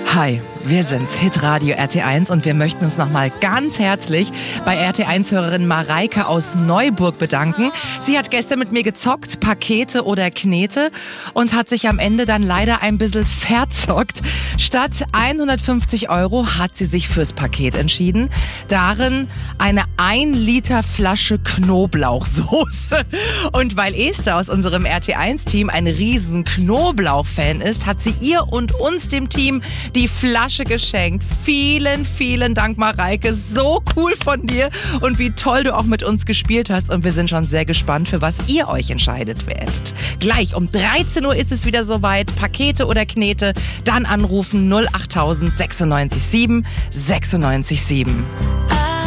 Hi, wir sind's, Hitradio RT1 und wir möchten uns nochmal ganz herzlich bei RT1-Hörerin Mareike aus Neuburg bedanken. Sie hat gestern mit mir gezockt, Pakete oder Knete, und hat sich am Ende dann leider ein bisschen verzockt. Statt 150 € hat sie sich fürs Paket entschieden. Darin eine 1 Liter Flasche Knoblauchsoße. Und weil Esther aus unserem RT1-Team ein riesen Knoblauch-Fan ist, hat sie ihr und uns, dem Team, die Flasche geschenkt. Vielen, vielen Dank, Mareike. So cool von dir und wie toll du auch mit uns gespielt hast. Und wir sind schon sehr gespannt, für was ihr euch entscheidet werdet. Gleich um 13 Uhr ist es wieder soweit. Pakete oder Knete, dann anrufen 08000 96 7 96 7.